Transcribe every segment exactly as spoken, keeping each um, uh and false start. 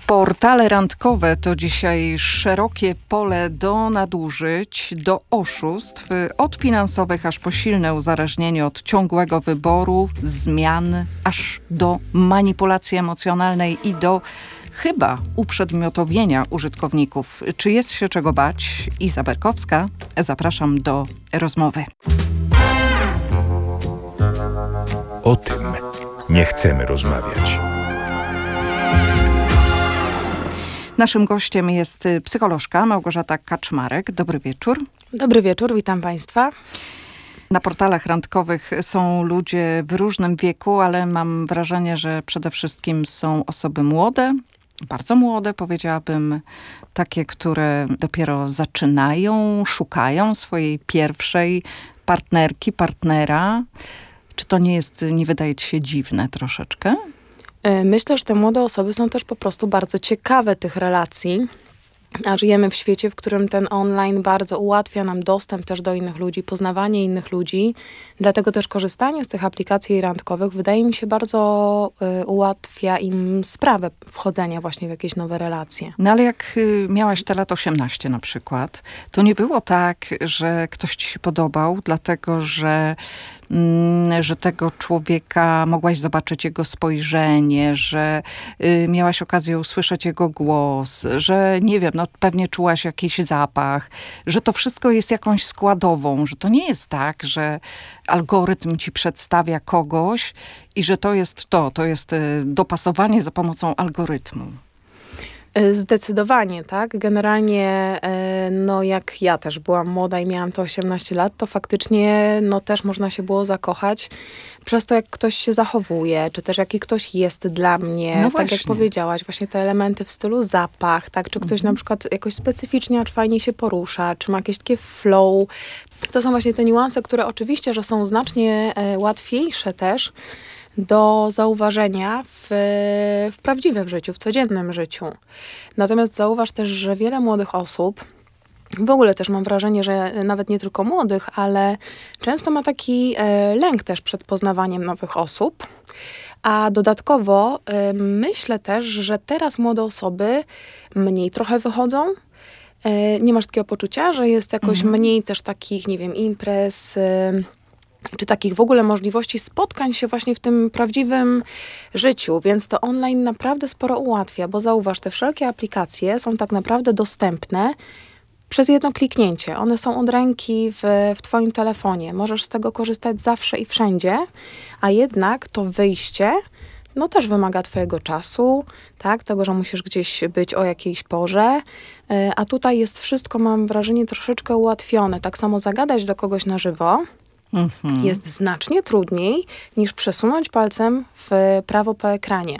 Portale randkowe to dzisiaj szerokie pole do nadużyć, do oszustw, od finansowych aż po silne uzależnienie od ciągłego wyboru, zmian, aż do manipulacji emocjonalnej i do chyba uprzedmiotowienia użytkowników. Czy jest się czego bać? Iza Berkowska. Zapraszam do rozmowy. O tym nie chcemy rozmawiać. Naszym gościem jest psycholożka Małgorzata Kaczmarek. Dobry wieczór. Dobry wieczór, witam Państwa. Na portalach randkowych są ludzie w różnym wieku, ale mam wrażenie, że przede wszystkim są osoby młode, bardzo młode, powiedziałabym, takie, które dopiero zaczynają, szukają swojej pierwszej partnerki, partnera. Czy to nie jest, nie wydaje ci się dziwne troszeczkę? Myślę, że te młode osoby są też po prostu bardzo ciekawe tych relacji, a żyjemy w świecie, w którym ten online bardzo ułatwia nam dostęp też do innych ludzi, poznawanie innych ludzi. Dlatego też korzystanie z tych aplikacji randkowych wydaje mi się bardzo y, ułatwia im sprawę wchodzenia właśnie w jakieś nowe relacje. No ale jak y, miałaś te lat osiemnaście na przykład, to nie było tak, że ktoś ci się podobał, dlatego że że tego człowieka mogłaś zobaczyć jego spojrzenie, że y, miałaś okazję usłyszeć jego głos, że nie wiem, no pewnie czułaś jakiś zapach, że to wszystko jest jakąś składową, że to nie jest tak, że algorytm ci przedstawia kogoś i że to jest to, to jest y, dopasowanie za pomocą algorytmu. Zdecydowanie, tak. Generalnie, no jak ja też byłam młoda i miałam to osiemnaście lat, to faktycznie, no też można się było zakochać przez to, jak ktoś się zachowuje, czy też jaki ktoś jest dla mnie. No tak jak powiedziałaś, właśnie te elementy w stylu zapach, tak, czy ktoś mhm. na przykład jakoś specyficznie, acz fajnie się porusza, czy ma jakieś takie flow. To są właśnie te niuanse, które oczywiście, że są znacznie łatwiejsze też do zauważenia w, w prawdziwym życiu, w codziennym życiu. Natomiast zauważ też, że wiele młodych osób, w ogóle też mam wrażenie, że nawet nie tylko młodych, ale często ma taki e, lęk też przed poznawaniem nowych osób. A dodatkowo e, myślę też, że teraz młode osoby mniej trochę wychodzą. E, nie masz takiego poczucia, że jest jakoś mhm. mniej też takich, nie wiem, imprez, e, czy takich w ogóle możliwości spotkań się właśnie w tym prawdziwym życiu, więc to online naprawdę sporo ułatwia, bo zauważ, te wszelkie aplikacje są tak naprawdę dostępne przez jedno kliknięcie. One są od ręki w, w twoim telefonie. Możesz z tego korzystać zawsze i wszędzie, a jednak to wyjście no też wymaga twojego czasu, tak, tego, że musisz gdzieś być o jakiejś porze, a tutaj jest wszystko, mam wrażenie, troszeczkę ułatwione. Tak samo zagadać do kogoś na żywo Mhm. jest znacznie trudniej niż przesunąć palcem w prawo po ekranie.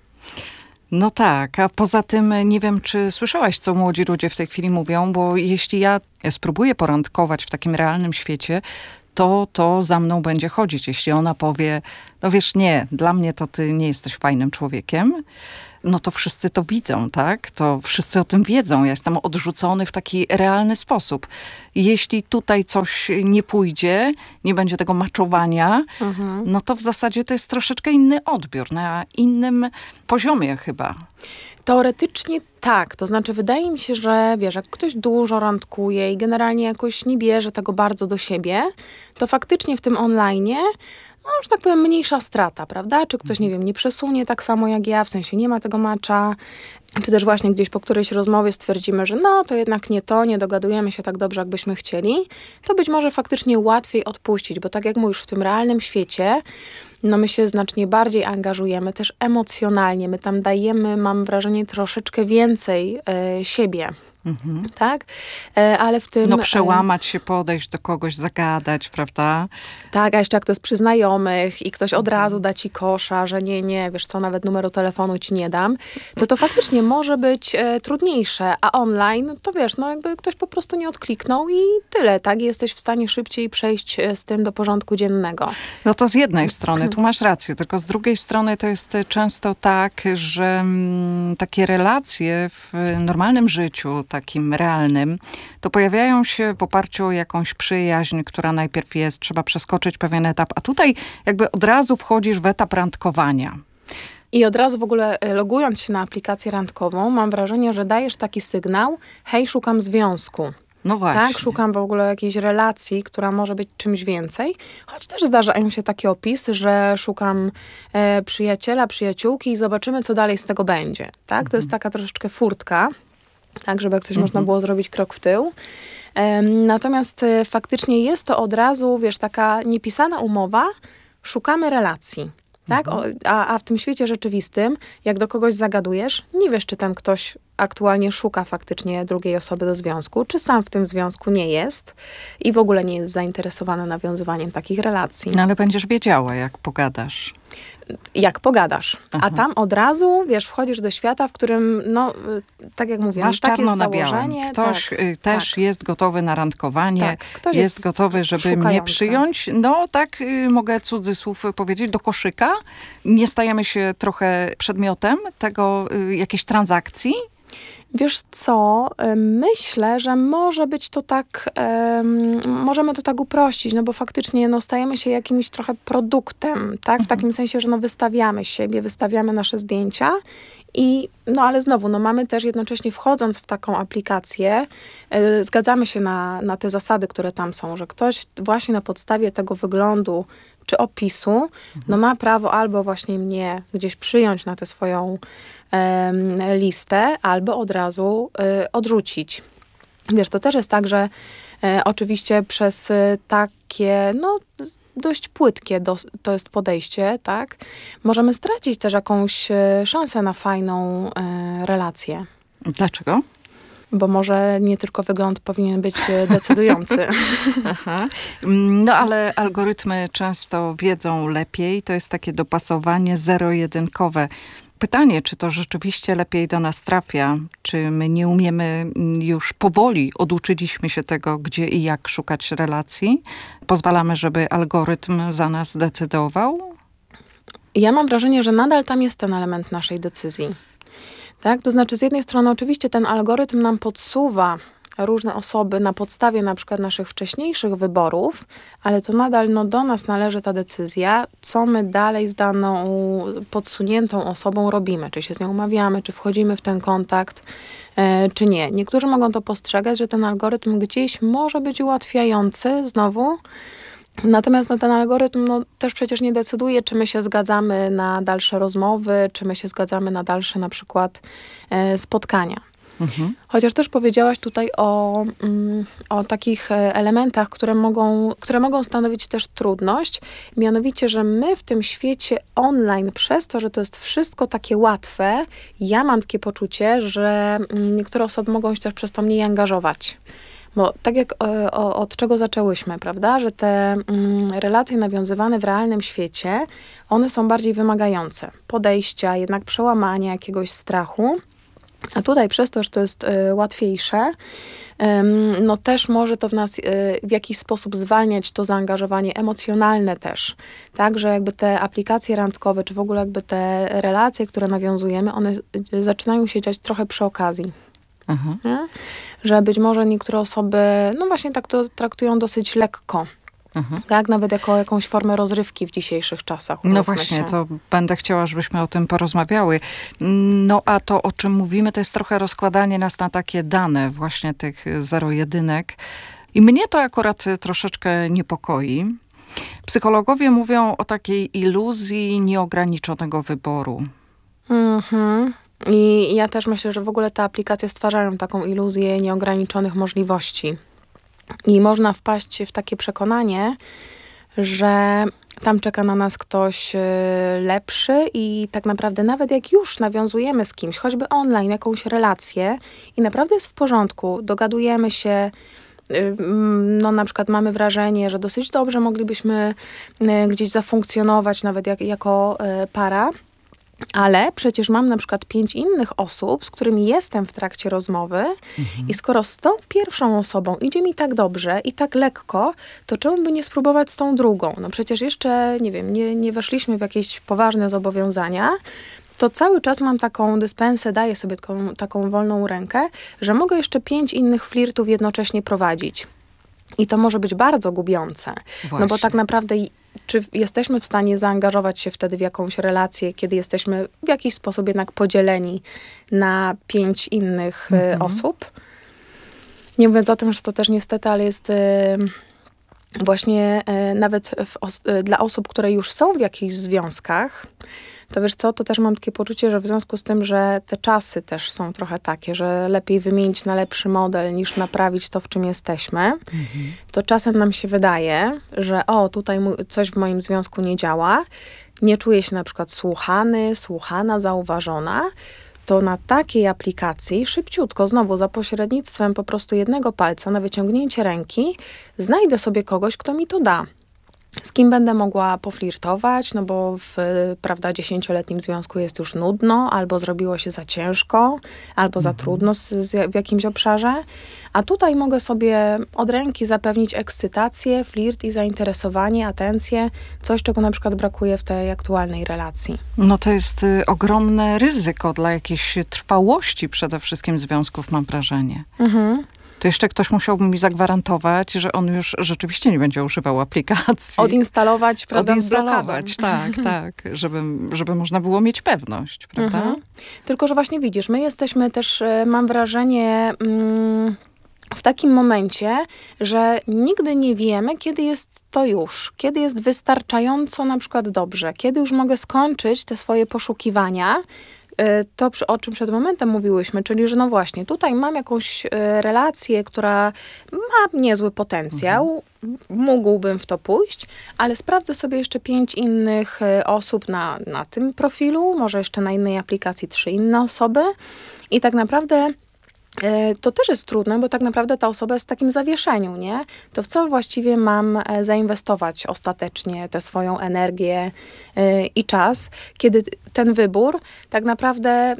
No tak, a poza tym nie wiem, czy słyszałaś, co młodzi ludzie w tej chwili mówią, bo jeśli ja spróbuję porandkować w takim realnym świecie, to to za mną będzie chodzić. Jeśli ona powie, no wiesz, nie, dla mnie to ty nie jesteś fajnym człowiekiem, no to wszyscy to widzą, tak? To wszyscy o tym wiedzą. Ja jestem odrzucony w taki realny sposób. Jeśli tutaj coś nie pójdzie, nie będzie tego maczowania, mhm. no to w zasadzie to jest troszeczkę inny odbiór, na innym poziomie chyba. Teoretycznie tak, to znaczy wydaje mi się, że wiesz, jak ktoś dużo randkuje i generalnie jakoś nie bierze tego bardzo do siebie, to faktycznie w tym online'ie no, że tak powiem, mniejsza strata, prawda? Czy ktoś, nie wiem, nie przesunie tak samo jak ja, w sensie nie ma tego matcha, czy też właśnie gdzieś po którejś rozmowie stwierdzimy, że no, to jednak nie to, nie dogadujemy się tak dobrze, jakbyśmy chcieli, to być może faktycznie łatwiej odpuścić, bo tak jak mówisz, w tym realnym świecie, no my się znacznie bardziej angażujemy, też emocjonalnie, my tam dajemy, mam wrażenie, troszeczkę więcej y, siebie. Mhm. Tak? E, ale w tym... No przełamać się, podejść do kogoś, zagadać, prawda? Tak, a jeszcze jak to jest przy znajomych i ktoś od razu da ci kosza, że nie, nie, wiesz co, nawet numeru telefonu ci nie dam, to to faktycznie może być e, trudniejsze, a online, to wiesz, no jakby ktoś po prostu nie odkliknął i tyle, tak? I jesteś w stanie szybciej przejść z tym do porządku dziennego. No to z jednej strony, tu masz rację, tylko z drugiej strony to jest często tak, że m, takie relacje w normalnym życiu, takim realnym, to pojawiają się w oparciu o jakąś przyjaźń, która najpierw jest, trzeba przeskoczyć pewien etap, a tutaj jakby od razu wchodzisz w etap randkowania. I od razu w ogóle logując się na aplikację randkową, mam wrażenie, że dajesz taki sygnał, hej, szukam związku. No właśnie. Tak, szukam w ogóle jakiejś relacji, która może być czymś więcej. Choć też zdarzają się takie opisy, że szukam e, przyjaciela, przyjaciółki i zobaczymy, co dalej z tego będzie. Tak, mhm. To jest taka troszeczkę furtka, tak, żeby jak coś mhm. można było zrobić krok w tył. E, natomiast e, faktycznie jest to od razu, wiesz, taka niepisana umowa, szukamy relacji. Tak? O, a, a w tym świecie rzeczywistym, jak do kogoś zagadujesz, nie wiesz, czy ten ktoś aktualnie szuka faktycznie drugiej osoby do związku, czy sam w tym związku nie jest i w ogóle nie jest zainteresowany nawiązywaniem takich relacji. No ale będziesz wiedziała, jak pogadasz. Jak pogadasz. Aha. A tam od razu, wiesz, wchodzisz do świata, w którym, no, tak jak mówię, masz takie czarno jest na białym. założenie. Ktoś tak, y, też tak. jest gotowy na randkowanie, tak. Ktoś jest, jest gotowy, żeby szukający. mnie przyjąć. No tak y, mogę cudzysłów powiedzieć, do koszyka. Nie stajemy się trochę przedmiotem tego, y, jakiejś transakcji. Wiesz co, myślę, że może być to tak, um, możemy to tak uprościć, no bo faktycznie no, stajemy się jakimś trochę produktem, tak? W takim sensie, że no, wystawiamy siebie, wystawiamy nasze zdjęcia i no ale znowu, no mamy też jednocześnie wchodząc w taką aplikację, yy, zgadzamy się na, na te zasady, które tam są, że ktoś właśnie na podstawie tego wyglądu czy opisu, mhm. no ma prawo albo właśnie mnie gdzieś przyjąć na tę swoją um, listę, albo od razu y, odrzucić. Wiesz, to też jest tak, że y, oczywiście przez y, takie, no dość płytkie do, to jest podejście, tak? Możemy stracić też jakąś y, szansę na fajną y, relację. Dlaczego? Bo może nie tylko wygląd powinien być decydujący. Aha. No ale algorytmy często wiedzą lepiej. To jest takie dopasowanie zero-jedynkowe. Pytanie, czy to rzeczywiście lepiej do nas trafia? Czy my nie umiemy już powoli, oduczyliśmy się tego, gdzie i jak szukać relacji? Pozwalamy, żeby algorytm za nas decydował? Ja mam wrażenie, że nadal tam jest ten element naszej decyzji. Tak? To znaczy z jednej strony oczywiście ten algorytm nam podsuwa różne osoby na podstawie na przykład naszych wcześniejszych wyborów, ale to nadal no, do nas należy ta decyzja, co my dalej z daną podsuniętą osobą robimy. Czy się z nią umawiamy, czy wchodzimy w ten kontakt, e, czy nie. Niektórzy mogą to postrzegać, że ten algorytm gdzieś może być ułatwiający znowu, natomiast no, ten algorytm no, też przecież nie decyduje, czy my się zgadzamy na dalsze rozmowy, czy my się zgadzamy na dalsze na przykład e, spotkania. Mhm. Chociaż też powiedziałaś tutaj o, mm, o takich elementach, które mogą, które mogą stanowić też trudność, mianowicie, że my w tym świecie online, przez to, że to jest wszystko takie łatwe, ja mam takie poczucie, że niektóre osoby mogą się też przez to mniej angażować. Bo tak jak o, od czego zaczęłyśmy, prawda, że te mm, relacje nawiązywane w realnym świecie, one są bardziej wymagające. Podejścia, jednak przełamania jakiegoś strachu. A tutaj przez to, że to jest y, łatwiejsze, y, no też może to w nas y, w jakiś sposób zwalniać to zaangażowanie emocjonalne też. Tak, że jakby te aplikacje randkowe, czy w ogóle jakby te relacje, które nawiązujemy, one y, zaczynają się dziać trochę przy okazji. Mhm. Nie? Że być może niektóre osoby, no właśnie tak to traktują dosyć lekko. Mhm. Tak, nawet jako jakąś formę rozrywki w dzisiejszych czasach. No właśnie, się. To będę chciała, żebyśmy o tym porozmawiały. No a to, o czym mówimy, to jest trochę rozkładanie nas na takie dane, właśnie tych zero-jedynek. I mnie to akurat troszeczkę niepokoi. Psychologowie mówią o takiej iluzji nieograniczonego wyboru. Mhm. I ja też myślę, że w ogóle te aplikacje stwarzają taką iluzję nieograniczonych możliwości. I można wpaść w takie przekonanie, że tam czeka na nas ktoś lepszy i tak naprawdę nawet jak już nawiązujemy z kimś, choćby online, jakąś relację i naprawdę jest w porządku, dogadujemy się, no na przykład mamy wrażenie, że dosyć dobrze moglibyśmy gdzieś zafunkcjonować nawet jak, jako para, ale przecież mam na przykład pięć innych osób, z którymi jestem w trakcie rozmowy mhm. i skoro z tą pierwszą osobą idzie mi tak dobrze i tak lekko, to czemu by nie spróbować z tą drugą? No przecież jeszcze, nie wiem, nie, nie weszliśmy w jakieś poważne zobowiązania, to cały czas mam taką dyspensę, daję sobie taką, taką wolną rękę, że mogę jeszcze pięć innych flirtów jednocześnie prowadzić. I to może być bardzo gubiące. Właśnie. No bo tak naprawdę czy jesteśmy w stanie zaangażować się wtedy w jakąś relację, kiedy jesteśmy w jakiś sposób jednak podzieleni na pięć innych y, Mhm. osób. Nie mówiąc o tym, że to też niestety, ale jest... Y, Właśnie e, nawet w os- e, dla osób, które już są w jakichś związkach, to wiesz co, to też mam takie poczucie, że w związku z tym, że te czasy też są trochę takie, że lepiej wymienić na lepszy model, niż naprawić to, w czym jesteśmy, to czasem nam się wydaje, że o, tutaj mój, coś w moim związku nie działa, nie czuję się na przykład słuchany, słuchana, zauważona, to na takiej aplikacji szybciutko, znowu za pośrednictwem po prostu jednego palca na wyciągnięcie ręki, znajdę sobie kogoś, kto mi to da. Z kim będę mogła poflirtować, no bo w, prawda, dziesięcioletnim związku jest już nudno, albo zrobiło się za ciężko, albo za trudno z, z, w jakimś obszarze. A tutaj mogę sobie od ręki zapewnić ekscytację, flirt i zainteresowanie, atencję, coś, czego na przykład brakuje w tej aktualnej relacji. No to jest y, ogromne ryzyko dla jakiejś trwałości przede wszystkim związków, mam wrażenie. Mhm. To jeszcze ktoś musiałby mi zagwarantować, że on już rzeczywiście nie będzie używał aplikacji. Odinstalować, prawda, z blokadą. Odinstalować, tak, tak. Żeby, żeby można było mieć pewność, prawda? Mhm. Tylko, że właśnie widzisz, my jesteśmy też, e, mam wrażenie, mm, w takim momencie, że nigdy nie wiemy, kiedy jest to już, kiedy jest wystarczająco na przykład dobrze, kiedy już mogę skończyć te swoje poszukiwania. E, To, przy- o czym przed momentem mówiłyśmy, czyli, że no właśnie, tutaj mam jakąś e, relację, która ma niezły potencjał, mógłbym w to pójść, ale sprawdzę sobie jeszcze pięć innych e, osób na, na tym profilu, może jeszcze na innej aplikacji trzy inne osoby i tak naprawdę e, to też jest trudne, bo tak naprawdę ta osoba jest w takim zawieszeniu, nie? To w co właściwie mam e, zainwestować ostatecznie tę swoją energię e, i czas, kiedy ten wybór tak naprawdę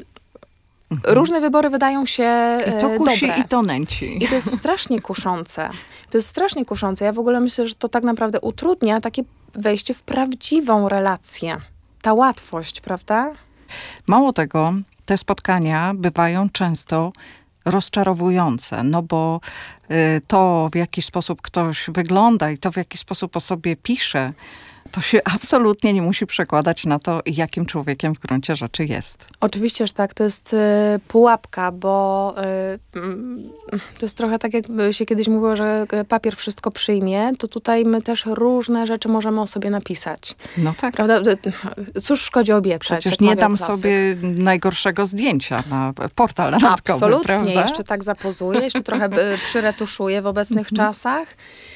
różne wybory wydają się e, I to kusi, dobre. i to nęci. I to jest strasznie kuszące. To jest strasznie kuszące. Ja w ogóle myślę, że to tak naprawdę utrudnia takie wejście w prawdziwą relację. Ta łatwość, prawda? Mało tego, te spotkania bywają często rozczarowujące, no bo y, to, w jaki sposób ktoś wygląda i to, w jaki sposób o sobie pisze, to się absolutnie nie musi przekładać na to, jakim człowiekiem w gruncie rzeczy jest. Oczywiście, że tak. To jest y, pułapka, bo y, mm, to jest trochę tak, jakby się kiedyś mówiło, że papier wszystko przyjmie, to tutaj my też różne rzeczy możemy o sobie napisać. No tak. Prawda? Cóż szkodzi obiecać? Przecież jak nie mawiał dam klasyk. sobie najgorszego zdjęcia na portal randkowy, Absolutnie. prawda? Jeszcze tak zapozuję, jeszcze trochę y, przyretuszuję w obecnych czasach.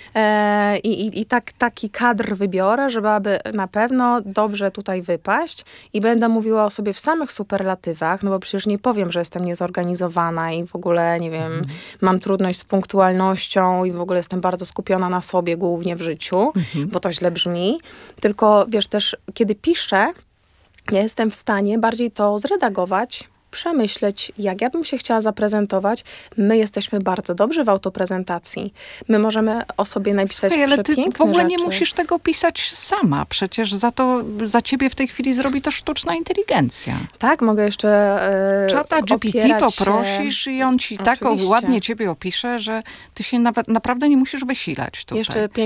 E, I i, i tak, taki kadr wybiorę, żeby aby na pewno dobrze tutaj wypaść i będę mówiła o sobie w samych superlatywach, no bo przecież nie powiem, że jestem niezorganizowana i w ogóle, nie wiem, mam trudność z punktualnością i w ogóle jestem bardzo skupiona na sobie głównie w życiu, bo to źle brzmi. Tylko wiesz też, kiedy piszę, ja jestem w stanie bardziej to zredagować, przemyśleć, jak ja bym się chciała zaprezentować. My jesteśmy bardzo dobrzy w autoprezentacji. My możemy o sobie napisać Słuchaj, ale ty przepiękne w ogóle nie rzeczy. musisz tego pisać sama. Przecież za to, za ciebie w tej chwili zrobi to sztuczna inteligencja. Tak, mogę jeszcze e, Czata G P T opierać się- poprosisz i on ci tak Oczywiście. ładnie ciebie opisze, że ty się nawet naprawdę nie musisz wysilać tutaj. Jeszcze